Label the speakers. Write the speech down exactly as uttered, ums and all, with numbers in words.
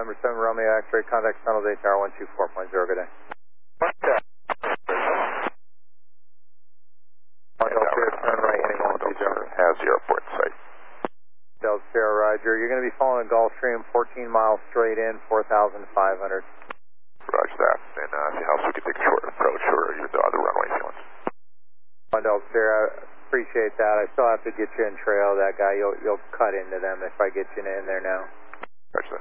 Speaker 1: November seven Romeo X-ray, contact San Jose Tower one two four point zero, good day. Delta Sierra, turn right, heading one two zero.
Speaker 2: Has the airport site.
Speaker 1: Delta Sierra, Roger. You're going to be following Gulfstream, fourteen miles straight in, four thousand five hundred.
Speaker 2: Roger that. And uh, see how we can take a short approach or even the other runway if you want.
Speaker 1: On Delta Sierra, appreciate that. I still have to get you in trail. That guy, you'll you'll cut into them if I get you in there now.
Speaker 2: Roger that.